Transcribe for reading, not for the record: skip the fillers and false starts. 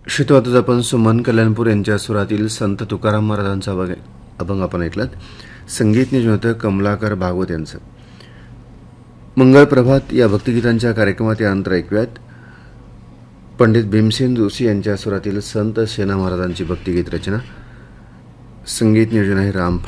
शितवातच आपण सुमन कल्याणपूर यांच्या सुरातील संत तुकाराम महाराजांचा अभंग आपण ऐकलात. संगीत नियोजन होतं कमलाकर भागवत यांचं. मंगळ प्रभात या भक्तिगीतांच्या कार्यक्रमात यानंतर ऐकूयात पंडित भीमसेन जोशी यांच्या सुरातील संत सेना महाराजांची भक्तिगीत रचना. संगीत नियोजन आहे राम